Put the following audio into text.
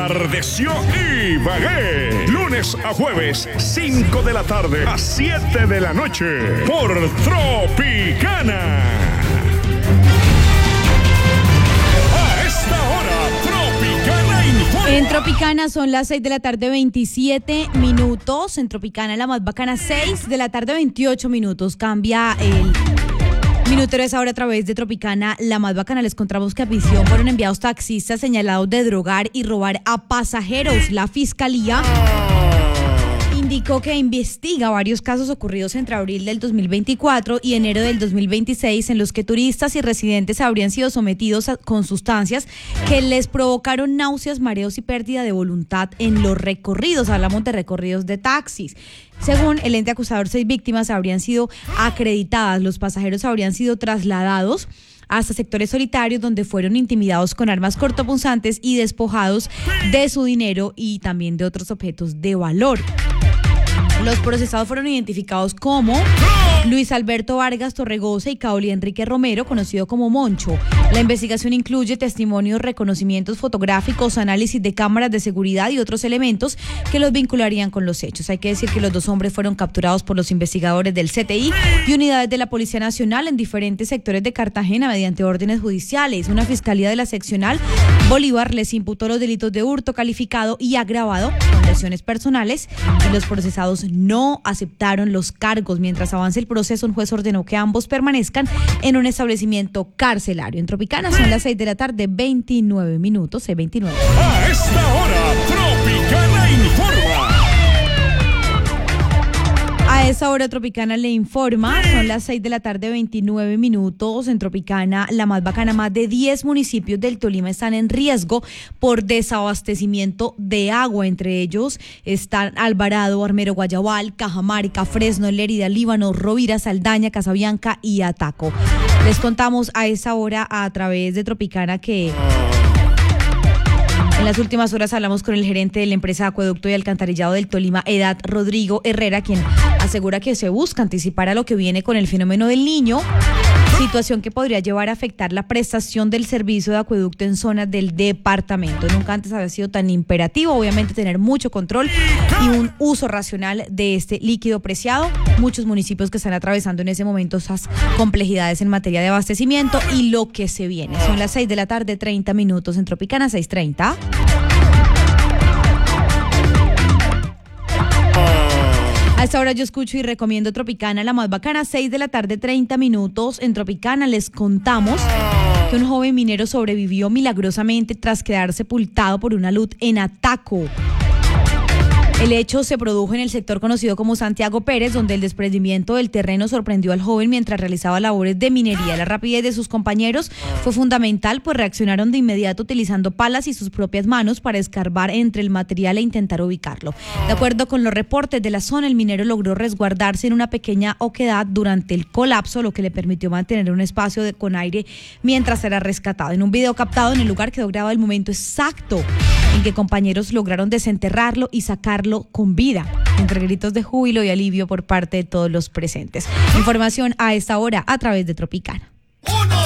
Atardeció Ibagué. Lunes a jueves, 5 de la tarde a 7 de la noche. Por Tropicana. A esta hora, Tropicana informa. En Tropicana son las 6 de la tarde, 27 minutos. En Tropicana, la más bacana, 6 de la tarde, 28 minutos. Cambia el minutero es ahora a través de Tropicana, la más bacana. Les contamos que a prisión fueron enviados taxistas señalados de drogar y robar a pasajeros. La fiscalía indicó que investiga varios casos ocurridos entre abril del 2024 y enero del 2026 en los que turistas y residentes habrían sido sometidos con sustancias que les provocaron náuseas, mareos y pérdida de voluntad en los recorridos. Hablamos de recorridos de taxis. Según el ente acusador, 6 víctimas habrían sido acreditadas. Los pasajeros habrían sido trasladados hasta sectores solitarios donde fueron intimidados con armas cortopunzantes y despojados de su dinero y también de otros objetos de valor. Los procesados fueron identificados como Luis Alberto Vargas Torregosa y Caoli Enrique Romero, conocido como Moncho. La investigación incluye testimonios, reconocimientos fotográficos, análisis de cámaras de seguridad y otros elementos que los vincularían con los hechos. Hay que decir que los 2 hombres fueron capturados por los investigadores del CTI y unidades de la Policía Nacional en diferentes sectores de Cartagena mediante órdenes judiciales. Una fiscalía de la seccional Bolívar les imputó los delitos de hurto calificado y agravado con lesiones personales y los procesados no aceptaron los cargos. Mientras avance el proceso, un juez ordenó que ambos permanezcan en un establecimiento carcelario. En Tropicana son las 6 de la tarde, 29 minutos, 29. A esta hora, Tropicana informa. A esa hora Tropicana le informa, son las 6 de la tarde, 29 minutos. En Tropicana, la más bacana, más de 10 municipios del Tolima están en riesgo por desabastecimiento de agua. Entre ellos están Alvarado, Armero, Guayabal, Cajamarca, Fresno, Lérida, Líbano, Rovira, Saldaña, Casabianca y Ataco. Les contamos a esa hora a través de Tropicana que en las últimas horas hablamos con el gerente de la empresa de Acueducto y Alcantarillado del Tolima, EDAT, Rodrigo Herrera, quien asegura que se busca anticipar a lo que viene con el fenómeno del Niño, situación que podría llevar a afectar la prestación del servicio de acueducto en zonas del departamento. Nunca antes había sido tan imperativo, obviamente, tener mucho control y un uso racional de este líquido preciado. Muchos municipios que están atravesando en ese momento esas complejidades en materia de abastecimiento y lo que se viene. Son las 6 de la tarde, 30 minutos en Tropicana, 6:30. A esta hora yo escucho y recomiendo Tropicana, la más bacana, 6 de la tarde, 30 minutos. En Tropicana les contamos que un joven minero sobrevivió milagrosamente tras quedar sepultado por una luz en Ataco. El hecho se produjo en el sector conocido como Santiago Pérez, donde el desprendimiento del terreno sorprendió al joven mientras realizaba labores de minería. La rapidez de sus compañeros fue fundamental, pues reaccionaron de inmediato utilizando palas y sus propias manos para escarbar entre el material e intentar ubicarlo. De acuerdo con los reportes de la zona, el minero logró resguardarse en una pequeña oquedad durante el colapso, lo que le permitió mantener un espacio con aire mientras era rescatado. En un video captado en el lugar quedó grabado el momento exacto en que compañeros lograron desenterrarlo y sacarlo con vida, entre gritos de júbilo y alivio por parte de todos los presentes. Información a esta hora a través de Tropicana.